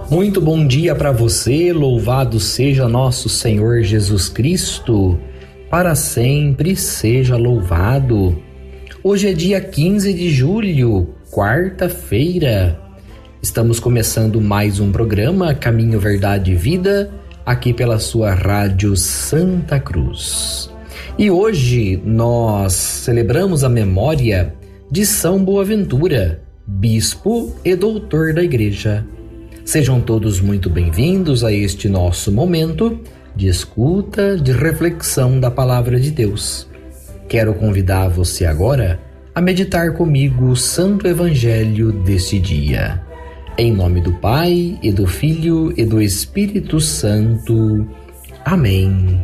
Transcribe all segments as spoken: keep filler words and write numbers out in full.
Muito bom dia para você, louvado seja nosso Senhor Jesus Cristo, para sempre seja louvado. Hoje é dia quinze de julho, quarta-feira. Estamos começando mais um programa Caminho, Verdade e Vida, aqui pela sua Rádio Santa Cruz. E hoje nós celebramos a memória de São Boaventura, bispo e doutor da Igreja. Sejam todos muito bem-vindos a este nosso momento de escuta, de reflexão da Palavra de Deus. Quero convidar você agora a meditar comigo o Santo Evangelho deste dia. Em nome do Pai, e do Filho, e do Espírito Santo. Amém.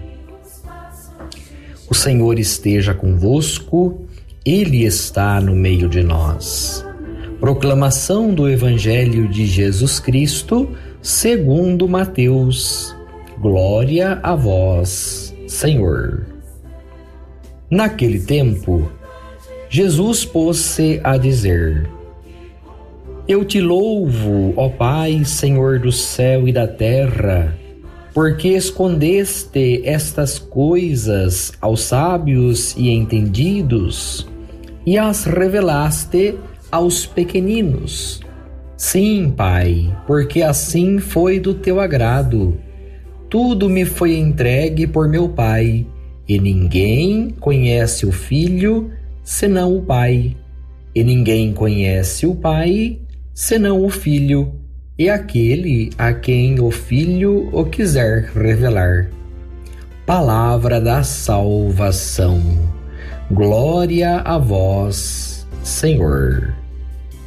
O Senhor esteja convosco, Ele está no meio de nós. Proclamação do Evangelho de Jesus Cristo, segundo Mateus. Glória a vós, Senhor. Naquele tempo, Jesus pôs-se a dizer: Eu te louvo, ó Pai, Senhor do céu e da terra, porque escondeste estas coisas aos sábios e entendidos e as revelaste aos pequeninos. Sim, Pai, porque assim foi do teu agrado. Tudo me foi entregue por meu Pai, e ninguém conhece o Filho senão o Pai, e ninguém conhece o Pai senão o Filho, e aquele a quem o Filho o quiser revelar. Palavra da salvação. Glória a vós, Senhor.